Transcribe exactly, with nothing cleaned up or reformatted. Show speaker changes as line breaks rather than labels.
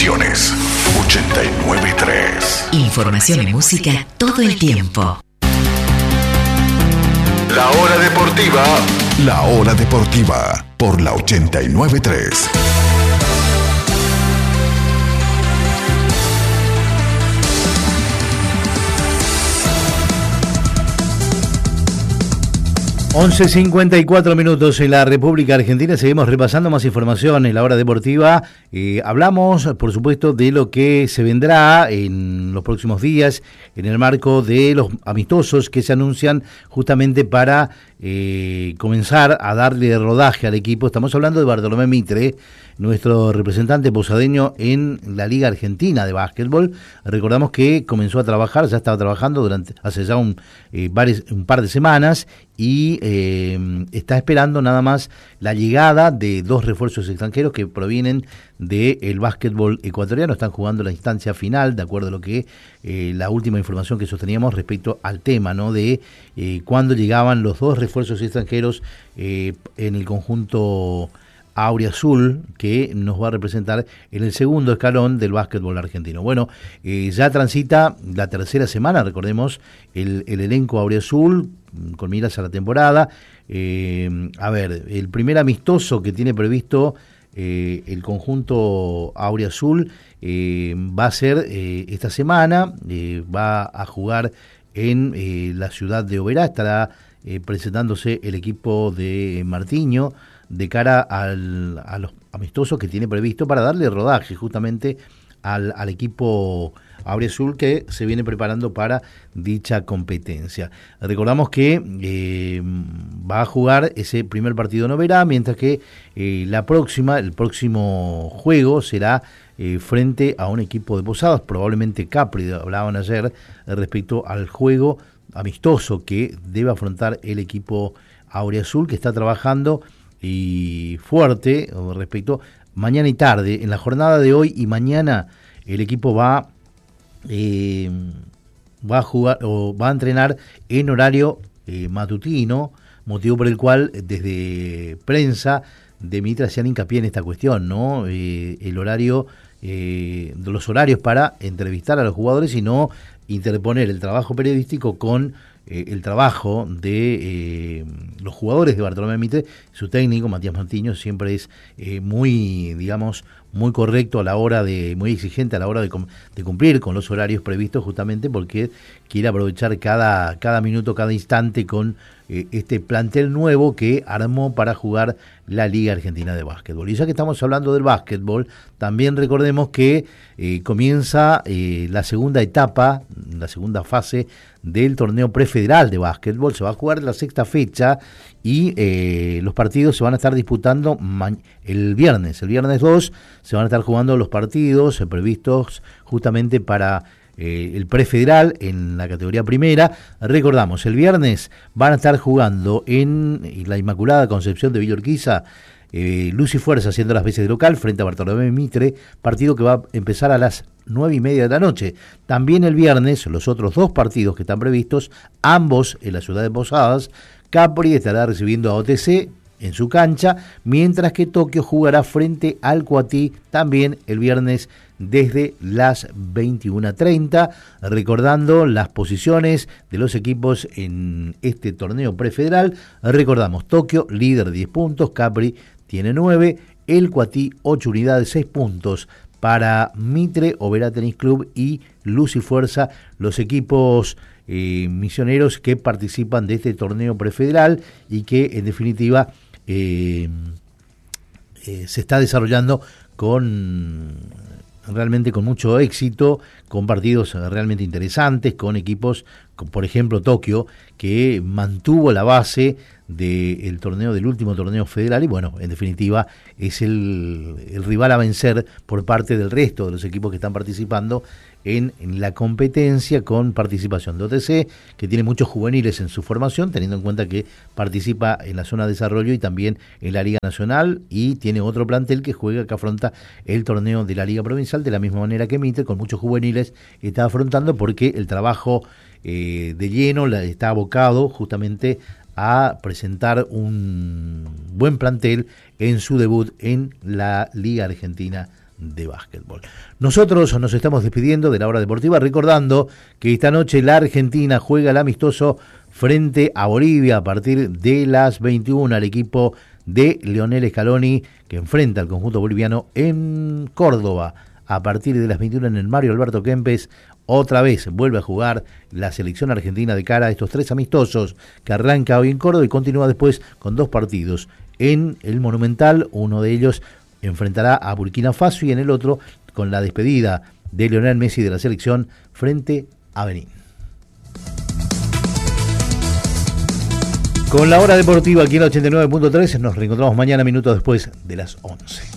estaciones. ochenta y nueve punto tres.
Información y música todo el tiempo.
La hora deportiva. La hora deportiva por la ochenta y nueve punto tres.
once cincuenta y cuatro minutos en la República Argentina. Seguimos repasando más información en la hora deportiva. Eh, hablamos, por supuesto, de lo que se vendrá en los próximos días en el marco de los amistosos que se anuncian justamente para eh, comenzar a darle rodaje al equipo. Estamos hablando de Bartolomé Mitre, nuestro representante posadeño en la Liga Argentina de Básquetbol. Recordamos que comenzó a trabajar, ya estaba trabajando durante hace ya un, eh, varios, un par de semanas y eh, está esperando nada más la llegada de dos refuerzos extranjeros que provienen del básquetbol ecuatoriano. Están jugando la instancia final, de acuerdo a lo que eh, la última información que sosteníamos respecto al tema, ¿no? De eh, cuándo llegaban los dos refuerzos extranjeros eh, en el conjunto Auriazul, que nos va a representar en el segundo escalón del básquetbol argentino. Bueno, eh, ya transita la tercera semana, recordemos, el, el elenco Auriazul, con miras a la temporada. Eh, a ver, el primer amistoso que tiene previsto eh, el conjunto Auriazul eh, va a ser eh, esta semana, eh, va a jugar en eh, la ciudad de Oberá, estará eh, presentándose el equipo de Martiño de cara al, a los amistosos que tiene previsto para darle rodaje justamente al, al equipo Auriazul que se viene preparando para dicha competencia. Recordamos que eh, va a jugar ese primer partido en Oberá, mientras que eh, la próxima, el próximo juego será eh, frente a un equipo de Posadas, probablemente Capri, hablaban ayer eh, respecto al juego amistoso que debe afrontar el equipo Auriazul, que está trabajando y fuerte respecto mañana y tarde. En la jornada de hoy y mañana el equipo va eh, va a jugar o va a entrenar en horario eh, matutino, motivo por el cual desde prensa de Mitre hacían hincapié en esta cuestión, ¿no? Eh, el horario, eh, de los horarios para entrevistar a los jugadores y no interponer el trabajo periodístico con Eh, el trabajo de eh, los jugadores de Bartolomé Mitre. Su técnico, Matías Martiño, siempre es eh, muy, digamos, muy correcto a la hora de, muy exigente a la hora de, de cumplir con los horarios previstos, justamente porque quiere aprovechar cada, cada minuto, cada instante con eh, este plantel nuevo que armó para jugar la Liga Argentina de Básquetbol. Y ya que estamos hablando del básquetbol, también recordemos que eh, comienza eh, la segunda etapa, la segunda fase del torneo prefederal de básquetbol. Se va a jugar la sexta fecha y eh, los partidos se van a estar disputando ma- el viernes. El viernes dos se van a estar jugando los partidos eh, previstos justamente para eh, el prefederal en la categoría primera. Recordamos, el viernes van a estar jugando en la Inmaculada Concepción de Villa Urquiza, Eh, Luz y Fuerza haciendo las veces de local frente a Bartolomé Mitre, partido que va a empezar a las nueve y media de la noche. También el viernes, los otros dos partidos que están previstos, ambos en la ciudad de Posadas. Capri estará recibiendo a O T C en su cancha, mientras que Tokio jugará frente al Coatí también el viernes desde las veintiuna treinta. Recordando las posiciones de los equipos en este torneo prefederal, recordamos, Tokio líder diez puntos, Capri tiene nueve, el Coatí ocho unidades, seis puntos para Mitre, Oberá Tenis Club y Luz y Fuerza, los equipos eh, misioneros que participan de este torneo prefederal y que en definitiva eh, eh, se está desarrollando con realmente con mucho éxito, con partidos realmente interesantes, con equipos, con, por ejemplo, Tokio, que mantuvo la base del torneo, del último torneo federal, y bueno, en definitiva es el, el rival a vencer por parte del resto de los equipos que están participando en, en la competencia, con participación de O T C, que tiene muchos juveniles en su formación, teniendo en cuenta que participa en la zona de desarrollo y también en la Liga Nacional, y tiene otro plantel que juega, que afronta el torneo de la Liga Provincial, de la misma manera que Mitre, con muchos juveniles está afrontando, porque el trabajo eh, de lleno la, está abocado justamente a presentar un buen plantel en su debut en la Liga Argentina de básquetbol. Nosotros nos estamos despidiendo de la hora deportiva, recordando que esta noche la Argentina juega el amistoso frente a Bolivia a partir de las veintiuna, al equipo de Leonel Scaloni, que enfrenta al conjunto boliviano en Córdoba a partir de las veintiuna en el Mario Alberto Kempes. Otra vez vuelve a jugar la selección argentina de cara a estos tres amistosos que arranca hoy en Córdoba y continúa después con dos partidos en el Monumental. Uno de ellos enfrentará a Burkina Faso y en el otro con la despedida de Lionel Messi de la selección frente a Benín. Con la hora deportiva aquí en la ochenta y nueve punto tres nos reencontramos mañana minutos después de las once.